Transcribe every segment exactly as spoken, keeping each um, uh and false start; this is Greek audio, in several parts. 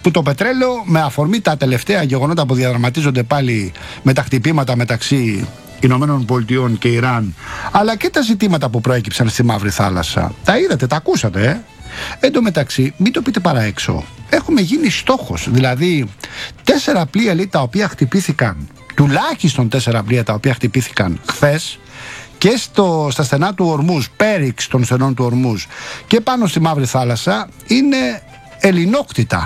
που το πετρέλαιο, με αφορμή τα τελευταία γεγονότα που διαδραματίζονται πάλι με τα χτυπήματα μεταξύ Ηνωμένων Πολιτειών και Ιράν, αλλά και τα ζητήματα που προέκυψαν στη Μαύρη Θάλασσα, τα είδατε, τα ακούσατε, ε? Εν τω μεταξύ, μην το πείτε παρά έξω, έχουμε γίνει στόχος. Δηλαδή, τέσσερα πλοία, λέει, τα οποία χτυπήθηκαν, τουλάχιστον τέσσερα πλοία τα οποία χτυπήθηκαν χθες και στο, στα στενά του Ορμούζ, πέριξ των στενών του Ορμούζ και πάνω στη Μαύρη Θάλασσα, είναι ελληνόκτητα.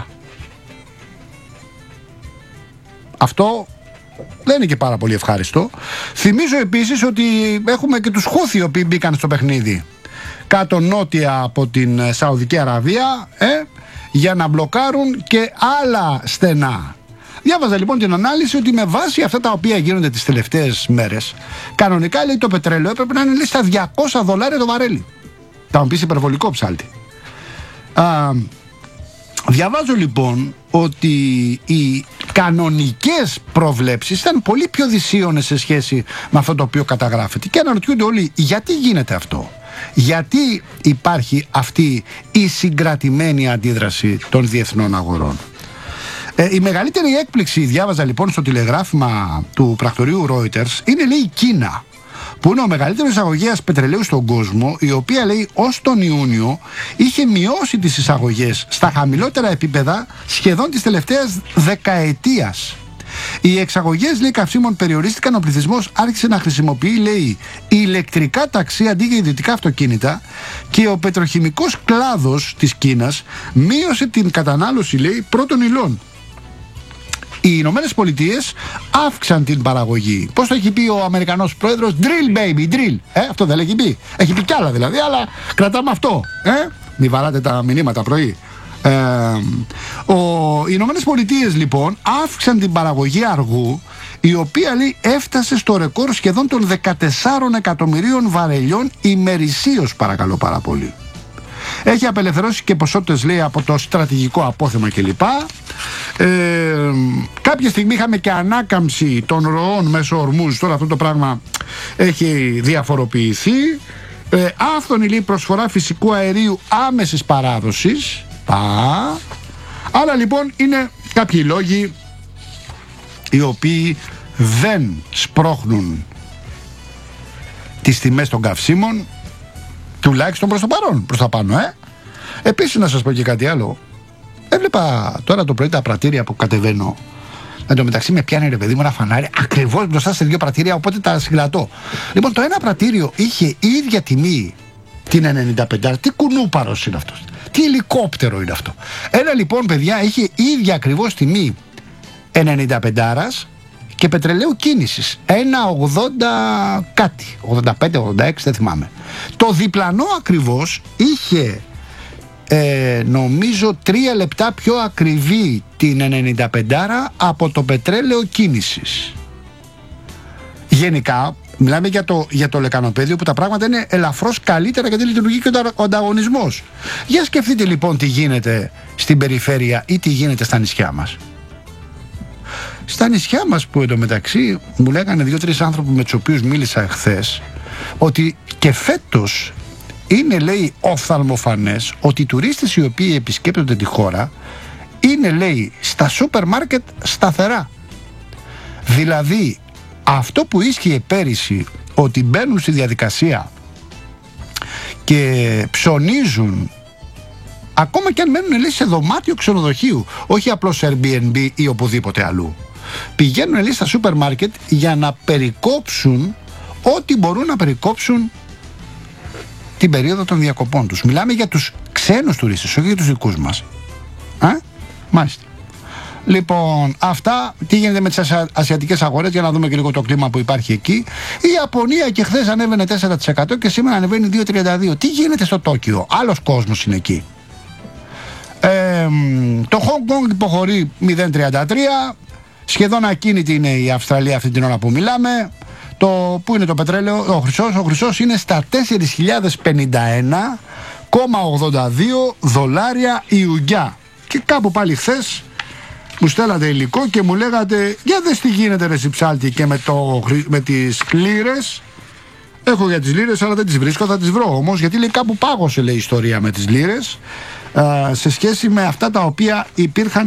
Αυτό δεν είναι και πάρα πολύ ευχάριστο. Θυμίζω επίσης ότι έχουμε και τους Χούθι, οι οποίοι μπήκαν στο παιχνίδι κάτω νότια από την Σαουδική Αραβία, ε, για να μπλοκάρουν και άλλα στενά. Διάβαζα λοιπόν την ανάλυση ότι με βάση αυτά τα οποία γίνονται τις τελευταίες μέρες, κανονικά, λέει, το πετρέλαιο έπρεπε να είναι, λέει, στα διακόσια δολάρια το βαρέλι. Θα μου πεις υπερβολικό, ψάλτη. Α, διαβάζω λοιπόν ότι οι κανονικές προβλέψεις ήταν πολύ πιο δυσίωνες σε σχέση με αυτό το οποίο καταγράφεται. Και αναρωτιούνται όλοι, γιατί γίνεται αυτό? Γιατί υπάρχει αυτή η συγκρατημένη αντίδραση των διεθνών αγορών? Ε, η μεγαλύτερη έκπληξη, διάβαζα λοιπόν στο τηλεγράφημα του πρακτορείου Reuters, είναι, λέει, η Κίνα, που είναι ο μεγαλύτερος εισαγωγέας πετρελαίου στον κόσμο, η οποία, λέει, ως τον Ιούνιο είχε μειώσει τις εισαγωγές στα χαμηλότερα επίπεδα σχεδόν της τελευταίας δεκαετίας. Οι εξαγωγές, λέει, καυσίμων περιορίστηκαν, ο πληθυσμός άρχισε να χρησιμοποιεί, λέει, ηλεκτρικά ταξί αντί για ιδιωτικά αυτοκίνητα και ο πετροχημικός κλάδος της Κίνας μείωσε την κατανάλωση, λέει, πρώτων υλών. Οι Ηνωμένες Πολιτείες αύξαν την παραγωγή. Πώς το έχει πει ο Αμερικανός πρόεδρος? Drill baby, drill. Ε, αυτό δεν έχει πει. Έχει πει κι άλλα δηλαδή, αλλά κρατάμε αυτό. Ε, μη βαράτε τα μηνύματα πρωί. Ε, ο, οι Ηνωμένες Πολιτείες λοιπόν αύξαν την παραγωγή αργού, η οποία, λέει, έφτασε στο ρεκόρ σχεδόν των δεκατεσσάρων εκατομμυρίων βαρελιών ημερησίως, παρακαλώ πάρα πολύ. Έχει απελευθερώσει και ποσότητες, λέει, από το στρατηγικό απόθεμα κλπ. Ε, κάποια στιγμή είχαμε και ανάκαμψη των ροών μέσω Ορμούζ. Τώρα αυτό το πράγμα έχει διαφοροποιηθεί. ε, Άφθονη, λέει, προσφορά φυσικού αερίου άμεσης παράδοσης. Α, άρα λοιπόν είναι κάποιοι λόγοι οι οποίοι δεν σπρώχνουν τις τιμές των καυσίμων, τουλάχιστον προς το παρόν, προς τα πάνω, ε. Επίσης να σας πω και κάτι άλλο. Έβλεπα τώρα το πρωί τα πρατήρια που κατεβαίνω. Εν τω μεταξύ με πιάνει, ρε παιδί μου, ένα φανάρι ακριβώς μπροστά σε δύο πρατήρια, οπότε τα συγκρατώ. Λοιπόν, το ένα πρατήριο είχε η ίδια τιμή την ενενήντα πέντε. Τι κουνούπαρος είναι αυτός? Τι ελικόπτερο είναι αυτό? Ένα λοιπόν, παιδιά, είχε ίδια ακριβώς τιμή ενενήντα πέντε και πετρελαίου κίνησης ένα ογδόντα κάτι, ογδόντα πέντε ογδόντα έξι, δεν θυμάμαι. Το διπλανό ακριβώς είχε ε, νομίζω τρία λεπτά πιο ακριβή την ενενήντα πέντε από το πετρέλαιο κίνησης. Γενικά μιλάμε για το, για το λεκανοπέδιο, που τα πράγματα είναι ελαφρώς καλύτερα γιατί λειτουργεί και ο ανταγωνισμός. Για σκεφτείτε λοιπόν τι γίνεται στην περιφέρεια ή τι γίνεται στα νησιά μας. Στα νησιά μας, που εντωμεταξύ μου λέγανε δύο-τρεις άνθρωποι με τους οποίους μίλησα εχθές, ότι και φέτος είναι, λέει, οφθαλμοφανές ότι οι τουρίστες οι οποίοι επισκέπτονται τη χώρα είναι, λέει, στα σούπερ μάρκετ σταθερά. Δηλαδή αυτό που ίσχυε πέρυσι, ότι μπαίνουν στη διαδικασία και ψωνίζουν, ακόμα και αν μένουν, λέει, σε δωμάτιο ξενοδοχείου, όχι απλώς σε Airbnb ή οπουδήποτε αλλού, πηγαίνουν, λέει, στα σούπερ μάρκετ για να περικόψουν ό,τι μπορούν να περικόψουν την περίοδο των διακοπών τους. Μιλάμε για τους ξένους τουρίστες, όχι για τους δικούς μας. Α, μάλιστα. Λοιπόν, αυτά. Τι γίνεται με τις ασιατικές αγορές, για να δούμε και λίγο το κλίμα που υπάρχει εκεί. Η Ιαπωνία και χθες ανέβαινε τέσσερα τοις εκατό και σήμερα ανεβαίνει δύο κόμμα τριάντα δύο. Τι γίνεται στο Τόκιο? Άλλος κόσμος είναι εκεί. Ε, το Hong Kong υποχωρεί μηδέν κόμμα τριάντα τρία. Σχεδόν ακίνητη είναι η Αυστραλία αυτή την ώρα που μιλάμε. Το, πού είναι το πετρέλαιο? Ο χρυσός, ο χρυσός είναι στα τέσσερις χιλιάδες πενήντα ένα κόμμα ογδόντα δύο δολάρια η ουγγιά. Και κάπου πάλι χθες μου στέλνατε υλικό και μου λέγατε, για δες τι γίνεται, ρε Συψάλτη, και με, το, με τις λίρες. Έχω για τις λίρες, αλλά δεν τις βρίσκω, θα τις βρω όμως, γιατί, λέει, κάπου πάγωσε, λέει, η ιστορία με τις λίρες, α, σε σχέση με αυτά τα οποία υπήρχαν